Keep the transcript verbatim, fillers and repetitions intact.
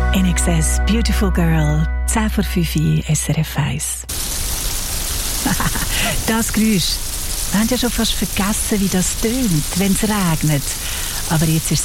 N X S Beautiful Girl, zehn vor fünf, S R F eins. Das Geräusch. Wir haben ja schon fast vergessen, wie das tönt, wenn es regnet. Aber jetzt ist